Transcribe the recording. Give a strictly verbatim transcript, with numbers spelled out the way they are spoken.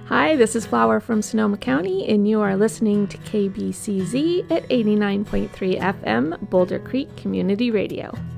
Hi, this is Flower from Sonoma County, and you are listening to K B C Z at eighty-nine point three F M, Boulder Creek Community Radio.